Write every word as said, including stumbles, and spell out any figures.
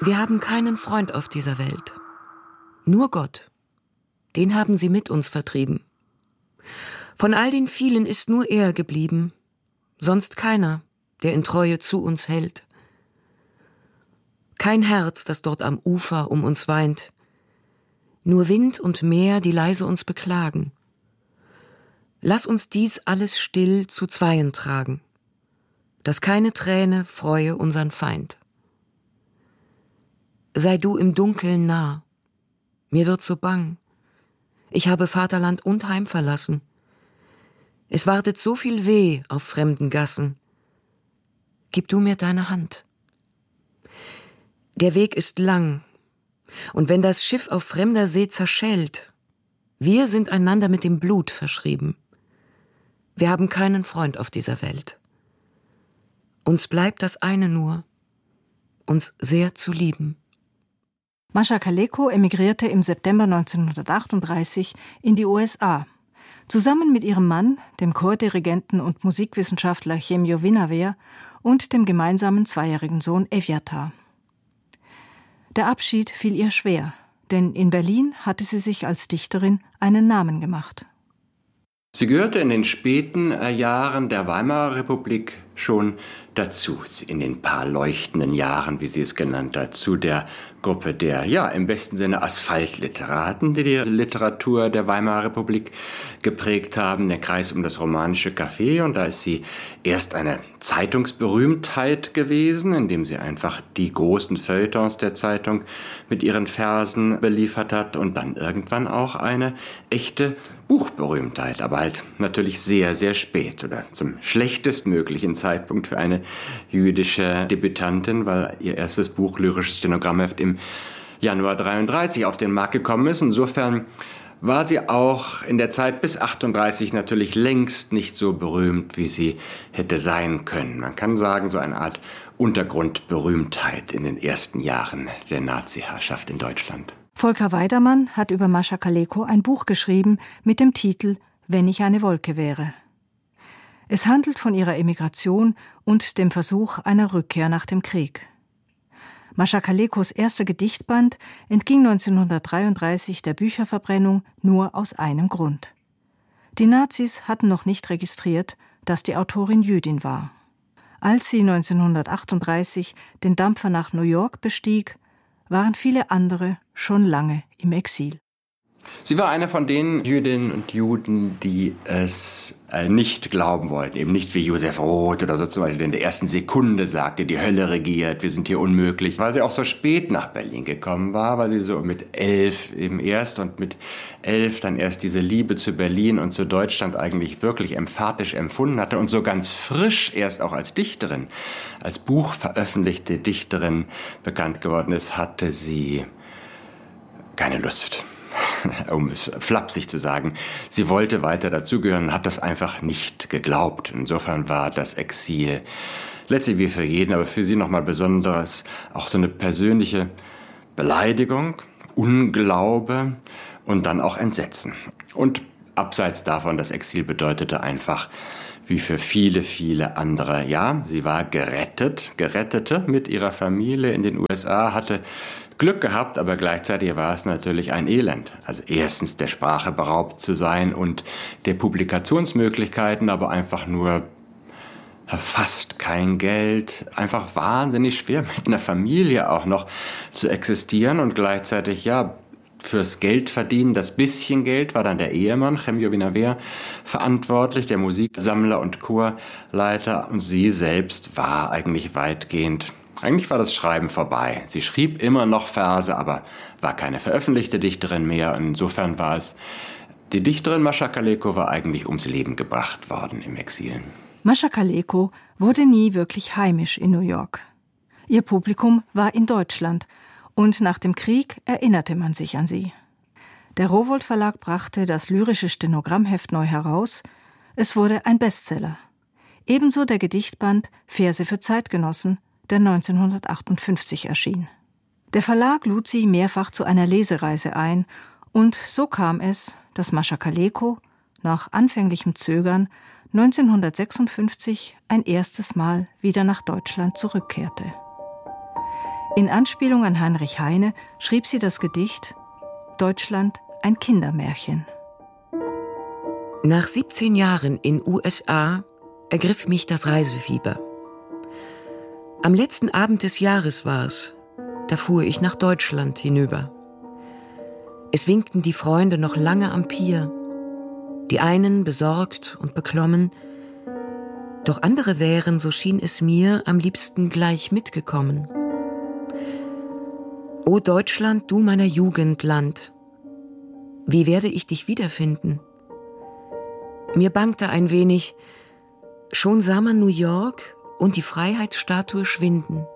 Wir haben keinen Freund auf dieser Welt. Nur Gott. Den haben sie mit uns vertrieben. Von all den vielen ist nur er geblieben, sonst keiner, der in Treue zu uns hält. Kein Herz, das dort am Ufer um uns weint, nur Wind und Meer, die leise uns beklagen. Lass uns dies alles still zu Zweien tragen, dass keine Träne freue unseren Feind. Sei du im Dunkeln nah, mir wird so bang, ich habe Vaterland und Heim verlassen. Es wartet so viel Weh auf fremden Gassen. Gib du mir deine Hand. Der Weg ist lang, und wenn das Schiff auf fremder See zerschellt, wir sind einander mit dem Blut verschrieben. Wir haben keinen Freund auf dieser Welt. Uns bleibt das eine nur, uns sehr zu lieben. Mascha Kaleko emigrierte im September neunzehnhundertachtunddreißig in die U S A. Zusammen mit ihrem Mann, dem Chordirigenten und Musikwissenschaftler Chemio Winawer und dem gemeinsamen zweijährigen Sohn Evyatar. Der Abschied fiel ihr schwer, denn in Berlin hatte sie sich als Dichterin einen Namen gemacht. Sie gehörte in den späten Jahren der Weimarer Republik schon dazu, in den paar leuchtenden Jahren, wie sie es genannt hat, zu der Gruppe der, ja, im besten Sinne Asphaltliteraten, die die Literatur der Weimarer Republik geprägt haben, der Kreis um das romanische Café. Und da ist sie erst eine Zeitungsberühmtheit gewesen, indem sie einfach die großen Feuilletons der Zeitung mit ihren Versen beliefert hat, und dann irgendwann auch eine echte Buchberühmtheit, aber halt natürlich sehr, sehr spät oder zum schlechtestmöglichen Zeitpunkt für eine jüdische Debütantin, weil ihr erstes Buch Lyrisches Stenogrammheft im Januar dreiunddreißig auf den Markt gekommen ist. Insofern war sie auch in der Zeit bis achtunddreißig natürlich längst nicht so berühmt, wie sie hätte sein können. Man kann sagen, so eine Art Untergrundberühmtheit in den ersten Jahren der Nazi-Herrschaft in Deutschland. Volker Weidermann hat über Mascha Kaleko ein Buch geschrieben mit dem Titel »Wenn ich eine Wolke wäre«. Es handelt von ihrer Emigration und dem Versuch einer Rückkehr nach dem Krieg. Mascha Kalekos erster Gedichtband entging neunzehnhundertdreiunddreißig der Bücherverbrennung nur aus einem Grund. Die Nazis hatten noch nicht registriert, dass die Autorin Jüdin war. Als sie neunzehnhundertachtunddreißig den Dampfer nach New York bestieg, waren viele andere schon lange im Exil. Sie war eine von den Jüdinnen und Juden, die es äh, nicht glauben wollten. Eben nicht wie Josef Roth oder so zum Beispiel in der ersten Sekunde sagte, die Hölle regiert, wir sind hier unmöglich. Weil sie auch so spät nach Berlin gekommen war, weil sie so mit elf eben erst und mit elf dann erst diese Liebe zu Berlin und zu Deutschland eigentlich wirklich emphatisch empfunden hatte und so ganz frisch erst auch als Dichterin, als buchveröffentlichte Dichterin bekannt geworden ist, hatte sie keine Lust. Um es flapsig zu sagen, sie wollte weiter dazugehören, hat das einfach nicht geglaubt. Insofern war das Exil letztlich wie für jeden, aber für sie nochmal besonderes, auch so eine persönliche Beleidigung, Unglaube und dann auch Entsetzen. Und abseits davon, das Exil bedeutete einfach, wie für viele, viele andere, ja, sie war gerettet, gerettete mit ihrer Familie in den U S A, hatte Glück gehabt, aber gleichzeitig war es natürlich ein Elend. Also erstens der Sprache beraubt zu sein und der Publikationsmöglichkeiten, aber einfach nur fast kein Geld, einfach wahnsinnig schwer mit einer Familie auch noch zu existieren und gleichzeitig, ja, fürs Geldverdienen, das bisschen Geld, war dann der Ehemann, Chemio Winawer, verantwortlich, der Musiksammler und Chorleiter, und sie selbst war eigentlich weitgehend, eigentlich war das Schreiben vorbei. Sie schrieb immer noch Verse, aber war keine veröffentlichte Dichterin mehr. Insofern war es, die Dichterin Mascha Kaleko war eigentlich ums Leben gebracht worden im Exil. Mascha Kaleko wurde nie wirklich heimisch in New York. Ihr Publikum war in Deutschland und nach dem Krieg erinnerte man sich an sie. Der Rowohlt Verlag brachte das Lyrische Stenogrammheft neu heraus. Es wurde ein Bestseller. Ebenso der Gedichtband Verse für Zeitgenossen, der neunzehnhundertachtundfünfzig erschien. Der Verlag lud sie mehrfach zu einer Lesereise ein und so kam es, dass Mascha Kaleko nach anfänglichem Zögern neunzehnhundertsechsundfünfzig ein erstes Mal wieder nach Deutschland zurückkehrte. In Anspielung an Heinrich Heine schrieb sie das Gedicht »Deutschland, ein Kindermärchen«. Nach siebzehn Jahren in U S A ergriff mich das Reisefieber. Am letzten Abend des Jahres war's, da fuhr ich nach Deutschland hinüber. Es winkten die Freunde noch lange am Pier, die einen besorgt und beklommen, doch andere wären, so schien es mir, am liebsten gleich mitgekommen. O Deutschland, du meiner Jugend Land, wie werde ich dich wiederfinden? Mir bangte ein wenig, schon sah man New York und die Freiheitsstatue schwinden.